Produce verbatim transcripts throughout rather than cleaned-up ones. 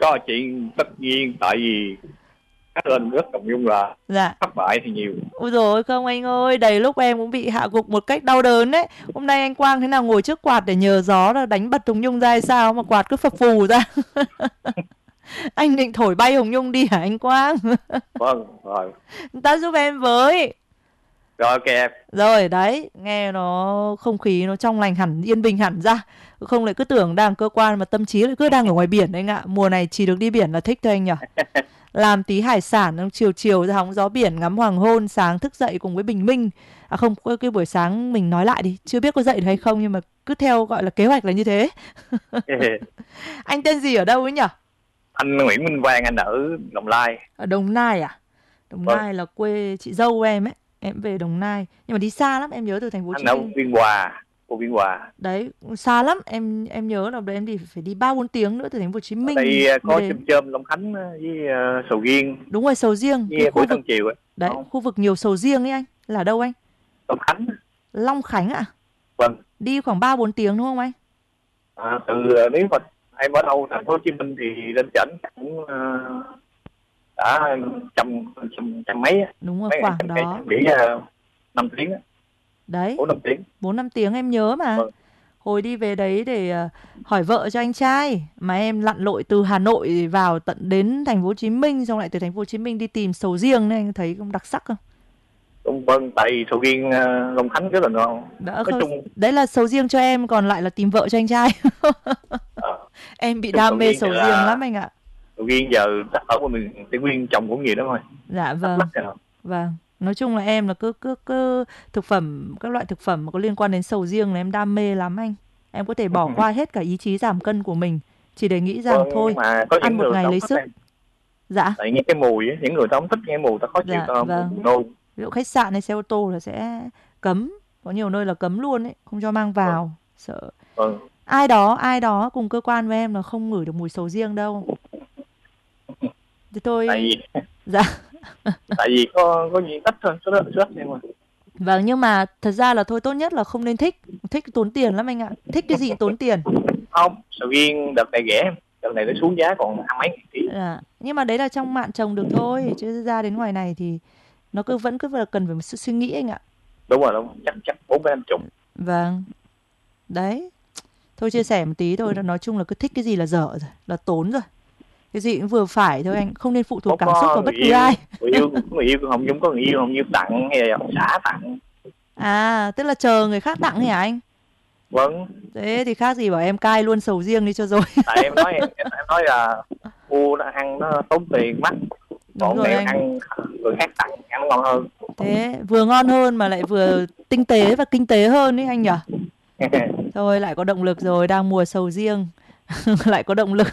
Có chuyện tất nhiên, tại vì hát lên rất Hồng Nhung là Dạ. thất bại thì nhiều. Ôi rồi không anh ơi, đầy lúc em cũng bị hạ gục một cách đau đớn đấy. Hôm nay anh Quang thế nào ngồi trước quạt để nhờ gió là đánh bật Hồng Nhung ra hay sao mà quạt cứ phập phù ra. Anh định thổi bay Hồng Nhung đi hả anh Quang? Vâng, rồi. Ta giúp em với. Rồi ok em. Rồi đấy, nghe nó không khí nó trong lành hẳn, yên bình hẳn ra. Không lại cứ tưởng đang cơ quan mà tâm trí lại cứ đang ở ngoài biển anh ạ. Mùa này chỉ được đi biển là thích thôi anh nhỉ. Làm tí hải sản, chiều chiều ra hóng gió biển, ngắm hoàng hôn, sáng thức dậy cùng với bình minh. À không, cái, cái buổi sáng mình nói lại đi, chưa biết có dậy được hay không nhưng mà cứ theo gọi là kế hoạch là như thế. Anh tên gì ở đâu ấy nhỉ? Anh Nguyễn Minh Quang, anh ở Đồng Nai. Ở Đồng Nai à? Đồng Vâng. Nai là quê chị dâu em ấy. Em về Đồng Nai nhưng mà đi xa lắm, em nhớ từ thành phố Hồ Anh Chí ở Minh. Biên Hòa, khu Biên Hòa. Đấy, xa lắm, em em nhớ là em đi phải đi ba bốn tiếng nữa từ thành phố Hồ Chí Minh. Đây có mới chôm đến. chôm Long Khánh với uh, sầu riêng. Đúng rồi, sầu riêng. Với Cái buổi khu vực tân chiều ấy. đấy, Không? khu vực nhiều sầu riêng ấy anh. Là đâu anh? Long Khánh. Long Khánh ạ? Vâng. Đi khoảng ba bốn tiếng đúng không anh? À, từ nếu mà em ở đâu thành phố Hồ Chí Minh thì lên trển cũng uh, đã trăm trăm trăm mấy á. Đúng rồi, Mấy khoảng trăm đó. cây, nghỉ uh, năm tiếng á. Đấy, bốn năm tiếng. bốn năm tiếng em nhớ mà. Vâng. Hồi đi về đấy để uh, hỏi vợ cho anh trai mà em lặn lội từ Hà Nội vào tận đến thành phố Hồ Chí Minh, xong lại từ thành phố Hồ Chí Minh đi tìm sầu riêng nên anh thấy cũng đặc sắc không? Đúng, vâng, tại vì sầu riêng uh, Long Khánh rất là ngon. Đã Nói không... chung Đấy là sầu riêng cho em, còn lại là tìm vợ cho anh trai. uh, Em bị đam mê sầu riêng là... lắm anh ạ. Sầu riêng giờ ở miền Tây Nguyên trồng cũng nhiều lắm thôi. Dạ vâng. Vâng. Nói chung là em là cứ cứ cứ thực phẩm, các loại thực phẩm mà có liên quan đến sầu riêng là em đam mê lắm anh. Em có thể bỏ qua hết cả ý chí giảm cân của mình, chỉ để nghĩ rằng vâng, thôi mà có ăn một ngày lấy sức. Em. Dạ. Tại những cái mùi ấy, những người ta không thích nghe mùi, ta khó chịu, dạ, ta vâng. nôn. Ví dụ khách sạn hay xe ô tô là sẽ cấm, có nhiều nơi là cấm luôn ấy, không cho mang vào, vâng. Sợ. Vâng. Ai đó, ai đó cùng cơ quan với em là không ngửi được mùi sầu riêng đâu. Thì tôi. Tại vì. Dạ. Tại vì có có gì ít thôi, số ít nhưng mà. Vâng, nhưng mà thật ra là thôi tốt nhất là không nên thích, thích tốn tiền lắm anh ạ. Thích cái gì tốn tiền. Không, sầu riêng đợt này rẻ, đợt này nó xuống giá còn hai mấy ngàn ký. À, nhưng mà đấy là trong mạn trồng được thôi, chứ ra đến ngoài này thì nó cứ vẫn cứ là cần phải một sự suy nghĩ anh ạ. Đúng rồi, đúng, chắc chắc bốn năm chục. Vâng, đấy, thôi chia sẻ một tí thôi, nói chung là cứ thích cái gì là dở rồi, là tốn rồi. Cái gì cũng vừa phải thôi anh, không nên phụ thuộc cảm xúc vào bất cứ ai. Người yêu, người yêu của Hồng Nhung có người yêu Hồng Nhung tặng hay là xã tặng. À, tức là chờ người khác tặng hả anh? Vâng. Thế thì khác gì bảo em cai luôn sầu riêng đi cho rồi. Tại em nói em, em nói là mua ăn nó tốn tiền mắc. Đúng rồi anh. Ăn người khác tặng ăn ngon hơn. Thế vừa ngon hơn mà lại vừa tinh tế và kinh tế hơn ấy anh nhỉ? Thôi lại có động lực rồi, đang mùa sầu riêng. Lại có động lực.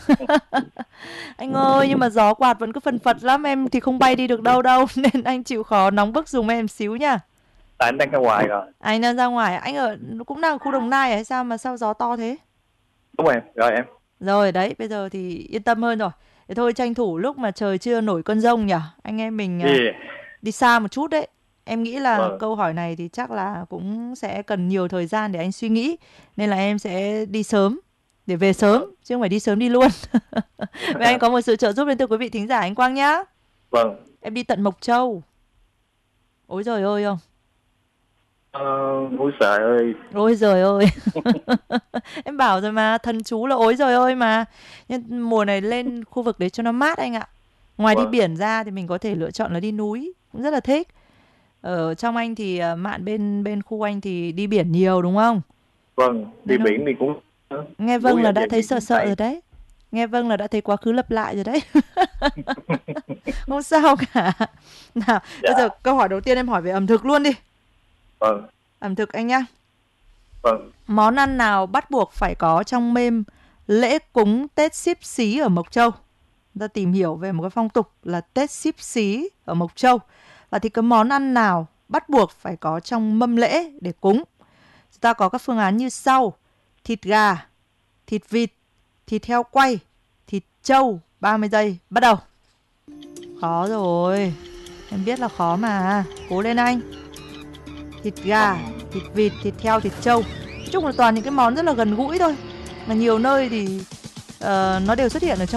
Anh ơi, nhưng mà gió quạt vẫn cứ phần phật lắm, em thì không bay đi được đâu đâu. Nên anh chịu khó nóng bức dùm em xíu nha. Tại anh đang ra ngoài rồi. Anh đang ra ngoài, anh ở cũng đang ở khu Đồng Nai hay sao mà sao gió to thế? Đúng rồi, rồi em. Rồi đấy, bây giờ thì yên tâm hơn rồi. Thế thôi tranh thủ lúc mà trời chưa nổi cơn giông nhỉ. Anh em mình yeah. đi xa một chút đấy. Em nghĩ là vâng. câu hỏi này thì chắc là cũng sẽ cần nhiều thời gian để anh suy nghĩ. Nên là em sẽ đi sớm, để về sớm, vâng. chứ không phải đi sớm đi luôn. Vậy anh có một sự trợ giúp đến từ quý vị thính giả anh Quang nhá. Vâng. Em đi tận Mộc Châu. Ôi giời ơi không? Ờ, ôi trời ơi. Ôi giời ơi. Em bảo rồi mà, thần chú là ôi giời ơi mà. Nhưng mùa này lên khu vực đấy cho nó mát anh ạ. Ngoài vâng. đi biển ra thì mình có thể lựa chọn là đi núi, cũng rất là thích. Ở trong anh thì mạn bên bên khu anh thì đi biển nhiều đúng không? Vâng, đi Nên biển thì cũng. Nghe vâng là đã thấy sợ sợ rồi đấy. Nghe vâng là đã thấy quá khứ lặp lại rồi đấy. Không sao cả. Nào, dạ. Bây giờ câu hỏi đầu tiên em hỏi về ẩm thực luôn đi. Vâng. Ẩm thực anh nhá. Vâng. Món ăn nào bắt buộc phải có trong mêm lễ cúng Tết Xíp Xí ở Mộc Châu? Ta tìm hiểu về một cái phong tục là Tết Xíp Xí ở Mộc Châu. Và thì cái món ăn nào bắt buộc phải có trong mâm lễ để cúng? Chúng ta có các phương án như sau. Thịt gà, thịt vịt, thịt heo quay, thịt trâu. Ba mươi giây, bắt đầu. Khó rồi. Em biết là khó mà. Cố lên anh. Thịt gà, thịt vịt, thịt heo, thịt trâu. Nói chung là toàn những cái món rất là gần gũi thôi. Mà nhiều nơi thì uh, nó đều xuất hiện ở trong